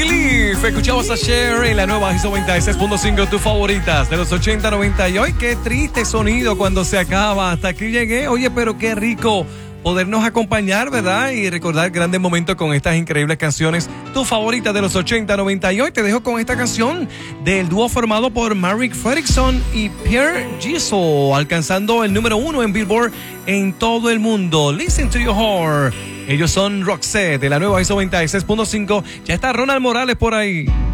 Believe. Escuchamos a Cher en la nueva Hits 96.5, tus favoritas de los 80, 90. Y hoy qué triste sonido cuando se acaba. Hasta aquí llegué. Oye, pero qué rico podernos acompañar, ¿verdad? Y recordar grandes momentos con estas increíbles canciones, tus favoritas de los 80, 90. Y hoy te dejo con esta canción del dúo formado por Mark Fredriksson y Pierre Gisou, alcanzando el número 1 en Billboard en todo el mundo. Listen to your heart. Ellos son Roxette de la nueva Hits 96.5. Ya está Ronald Morales por ahí.